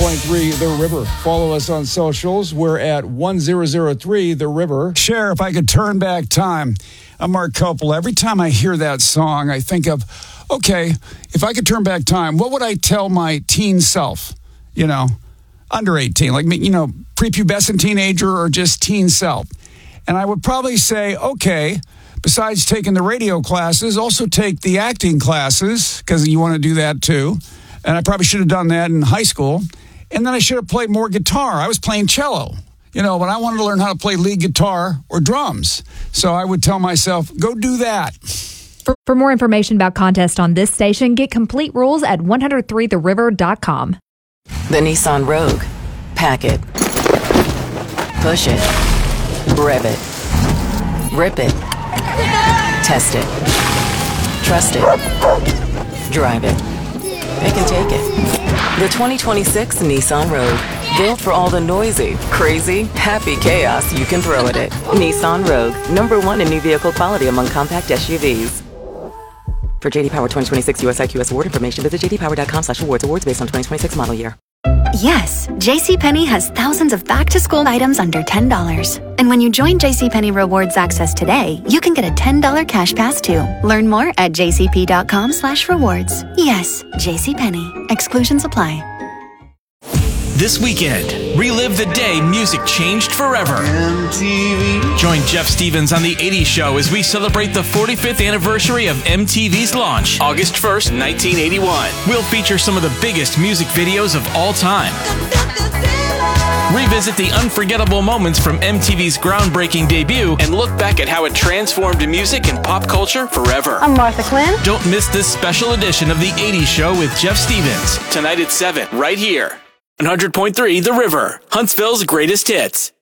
100.3 The River. Follow us on socials. We're at 1003 The River. Share if I could turn back time. I'm Mark Coppola. Every time I hear that song, I think of, okay, if I could turn back time, what would I tell my teen self? Under 18, like me, prepubescent teenager or just teen self. And I would probably say, okay, besides taking the radio classes, also take the acting classes, because you want to do that too. And I probably should have done that in high school. And then I should have played more guitar. I was playing cello, but I wanted to learn how to play lead guitar or drums. So I would tell myself, go do that. For more information about contests on this station, get complete rules at 103theriver.com. The Nissan Rogue. Pack it. Push it. Rev it. Rip it. Test it. Trust it. Drive it. Pick and take it. The 2026 Nissan Rogue. Built for all the noisy, crazy, happy chaos you can throw at it. Nissan Rogue. #1 in new vehicle quality among compact SUVs. For J.D. Power 2026 US IQS award information, visit jdpower.com/awards. Awards based on 2026 model year. Yes, JCPenney has thousands of back-to-school items under $10. And when you join JCPenney Rewards Access today, you can get a $10 cash pass too. Learn more at jcp.com/rewards. Yes, JCPenney. Exclusions apply. This weekend, relive the day music changed forever. MTV. Join Jeff Stevens on The 80s Show as we celebrate the 45th anniversary of MTV's launch, August 1st, 1981. We'll feature some of the biggest music videos of all time. Revisit the unforgettable moments from MTV's groundbreaking debut and look back at how it transformed music and pop culture forever. I'm Martha Quinn. Don't miss this special edition of The 80s Show with Jeff Stevens, tonight at 7, right here. 100.3 The River, Huntsville's greatest hits.